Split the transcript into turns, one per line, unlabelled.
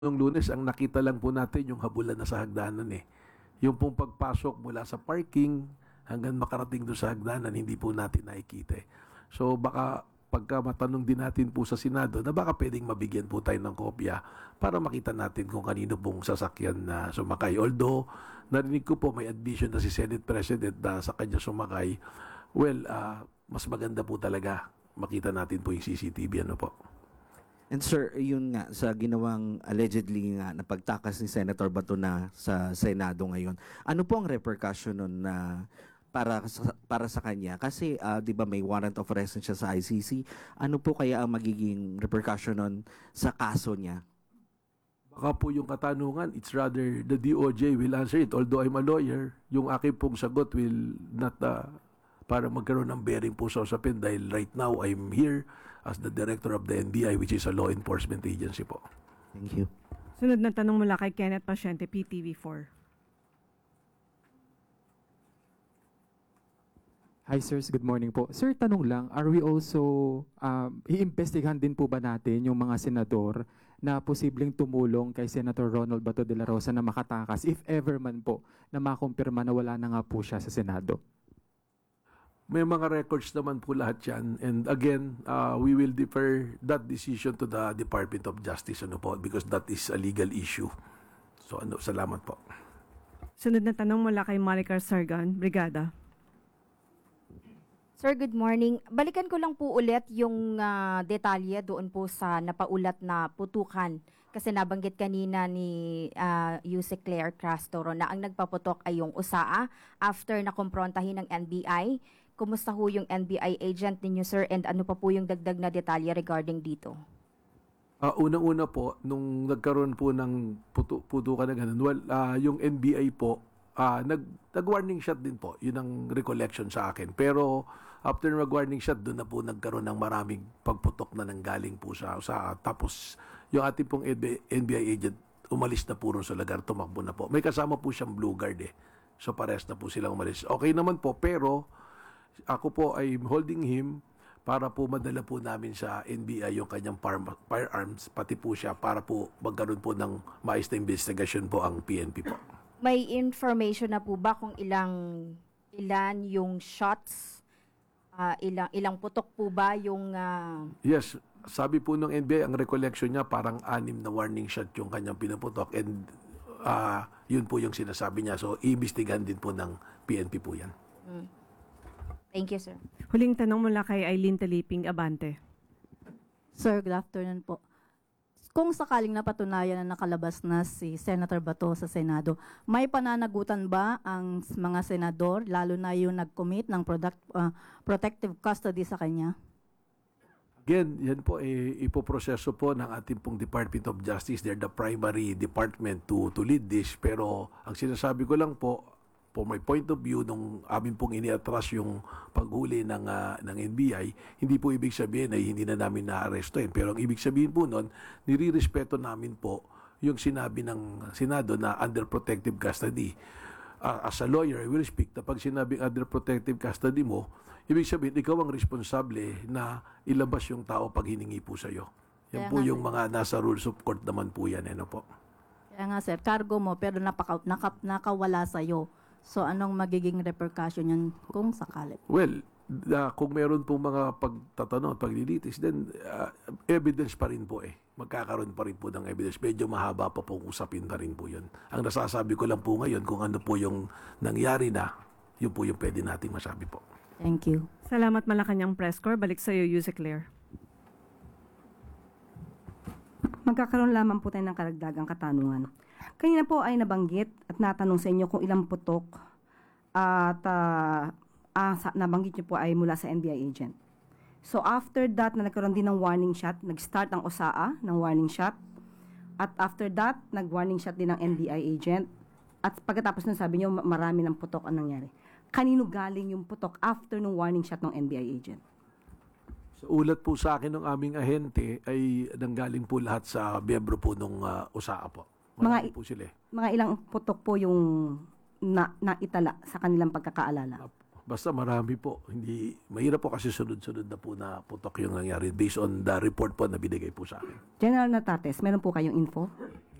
Noong Lunes, ang nakita lang po natin yung habulan na sa hagdanan eh. Yung pong pagpasok mula sa parking hanggang makarating doon sa hagdanan, hindi po natin nakikita eh. So baka pagka matanong din natin po sa Senado na baka pwedeng mabigyan po tayo ng kopya para makita natin kung kanino pong sasakyan na sumakay. Although, narinig ko po may admission na si Senate President na sa kanya sumakay. Well, mas maganda po talaga makita natin po yung CCTV. Ano po?
And sir, yun nga, sa ginawang allegedly nga na pagtakas ni Senator Bato na sa Senado ngayon, ano po ang repercussion nun na para sa kanya? Kasi, di ba may warrant of arrest siya sa ICC. Ano po kaya ang magiging repercussion nun sa kaso niya?
Baka po yung katanungan, it's rather the DOJ will answer it. Although I'm a lawyer, yung aking pong sagot will not para magkaroon ng bearing po sa usapin dahil right now I'm here as the director of the NBI, which is a law enforcement agency po.
Thank you.
Sunod na tanong mula kay Kenneth Pasyente, PTV4.
Hi sirs, good morning po. Sir, tanong lang, are we also, iimbestigahan din po ba natin yung mga senador na posibleng tumulong kay Senator Ronald Bato de la Rosa na makatakas, if ever man po, na makumpirma na wala na nga po siya sa Senado?
May mga records naman po lahat yan. And again, we will defer that decision to the Department of Justice ano po, because that is a legal issue. So salamat po.
Sunod na tanong mula kay Maricar Sargan, Brigada.
Sir, good morning. Balikan ko lang po ulit yung detalye doon po sa napaulat na putukan. Kasi nabanggit kanina ni Yuse Claire Crastoro na ang nagpaputok ay yung USAA after na kumprontahin ng NBI. Kumusta ho yung NBI agent ninyo, sir? And ano pa po yung dagdag na detalye regarding dito?
Unang-una po, nung nagkaroon po ng putukan na ganun, well, yung NBI po, nag-warning shot din po. Yun ang recollection sa akin. Pero after mag-warning shot, doon na po nagkaroon ng maraming pagputok na nanggaling po sa tapos yung ating pong NBI agent umalis na po ron sa lugar, tumakbo na po. May kasama po siyang Blue Guard eh. So pares na po silang umalis. Okay naman po, pero ako po ay holding him para po madala po namin sa NBI yung kanyang firearms, pati po siya para po magkaroon po ng maayos na investigasyon po ang PNP po.
May information na po ba kung ilan yung shots? Ilang putok po ba yung...
Yes, sabi po ng NBI, ang recollection niya parang 6 na warning shot yung kanyang pinaputok and yun po yung sinasabi niya. So, iimbestigahan din po ng PNP po yan.
Thank you, sir.
Huling tanong mula kay Eileen Taliping, Abante.
Sir, good afternoon po. Kung sakaling napatunayan na nakalabas na si Senator Bato sa Senado, may pananagutan ba ang mga senador, lalo na yung nag-commit ng protective custody sa kanya?
Again, yan po ipoproseso po ng ating pong Department of Justice. They're the primary department to lead this. Pero ang sinasabi ko lang po, for my point of view, nung amin pong iniatras yung paghuli ng NBI, hindi po ibig sabihin ay hindi na namin na-arrestuin. Pero ang ibig sabihin po nun, nirirespeto namin po yung sinabi ng Senado na under protective custody. As a lawyer, I will speak na pag sinabing under protective custody mo, ibig sabihin, ikaw ang responsable na ilabas yung tao pag hiningi po sa'yo. Yan
Kaya
po
nga,
yung mga nasa rules of court naman po yan. Ano po?
Kaya nga sir, cargo mo pero nakawala sa'yo. So anong magiging repercussion yan kung sakali?
Well, kung meron pong mga pagtatanong at paglilitis, then evidence pa rin po eh. Magkakaroon pa rin po ng evidence. Medyo mahaba pa po usapin pa rin po yun. Ang nasasabi ko lang po ngayon, kung ano po yung nangyari na, yun po yung pwede nating masabi po.
Thank you.
Salamat Malacanang Press Corps. Balik sa iyo, Yuse Claire.
Magkakaroon lamang po tayo ng karagdagang katanungan. Kanina po ay nabanggit at natanong sa inyo kung ilang putok at nabanggit niyo po ay mula sa NBI agent. So after that na nagkaroon din ng warning shot, nag-start ang USAA ng warning shot at after that, nag-warning shot din ng NBI agent at pagkatapos nun sabi niyo marami ng putok ang nangyari. Kanino galing yung putok after ng warning shot ng NBI agent?
Sa ulat po sa akin ng aming ahente ay nanggaling po lahat sa miyembro po ng USAA po. Marami po sila eh.
Mga ilang putok po yung naitala sa kanilang pagkakaalala?
Basta marami po. Hindi, mahirap po kasi sunod-sunod na po na putok yung nangyari based on the report po na binigay po sa akin.
General Natates, meron po kayong info?